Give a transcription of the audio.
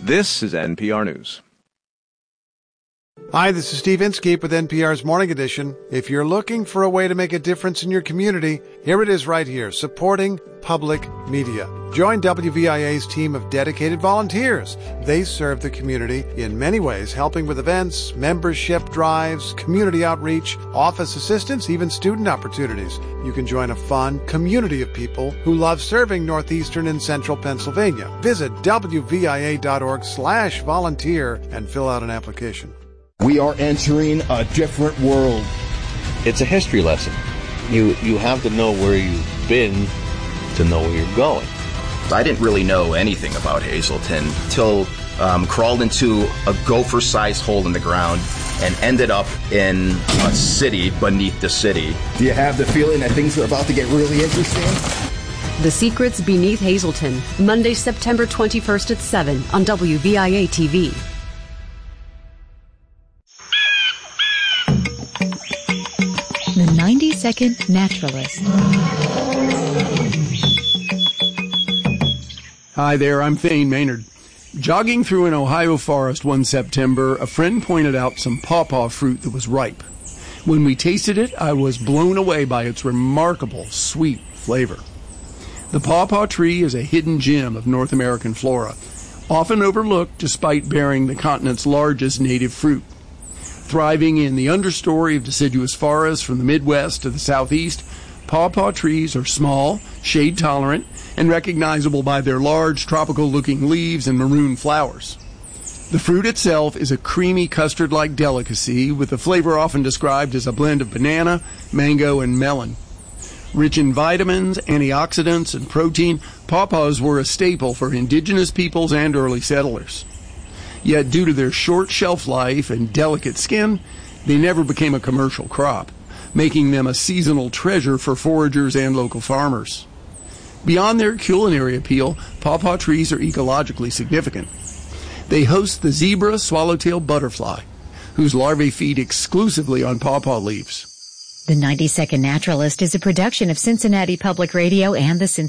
This is NPR News. Hi, this is Steve Inskeep with NPR's Morning Edition. If you're looking for a way to make a difference in your community, here it is right here, supporting public media. Join WVIA's team of dedicated volunteers. They serve the community in many ways, helping with events, membership drives, community outreach, office assistance, even student opportunities. You can join a fun community of people who love serving northeastern and central Pennsylvania. Visit WVIA.org/volunteer and fill out an application. We are entering a different world. It's a history lesson. You have to know where you've been to know where you're going. I didn't really know anything about Hazleton till crawled into a gopher-sized hole in the ground and ended up in a city beneath the city. Do you have the feeling that things are about to get really interesting? The Secrets Beneath Hazleton, Monday, September 21st at 7 on WVIA TV. The 90-Second Naturalist. Hi there, I'm Thane Maynard. Jogging through an Ohio forest one September, a friend pointed out some pawpaw fruit that was ripe. When we tasted it, I was blown away by its remarkable sweet flavor. The pawpaw tree is a hidden gem of North American flora, often overlooked despite bearing the continent's largest native fruit. Thriving in the understory of deciduous forests from the Midwest to the Southeast, pawpaw trees are small, shade-tolerant, and recognizable by their large, tropical-looking leaves and maroon flowers. The fruit itself is a creamy custard-like delicacy with a flavor often described as a blend of banana, mango, and melon. Rich in vitamins, antioxidants, and protein, pawpaws were a staple for indigenous peoples and early settlers. Yet due to their short shelf life and delicate skin, they never became a commercial crop, making them a seasonal treasure for foragers and local farmers. Beyond their culinary appeal, pawpaw trees are ecologically significant. They host the zebra swallowtail butterfly, whose larvae feed exclusively on pawpaw leaves. The 90-Second Naturalist is a production of Cincinnati Public Radio and the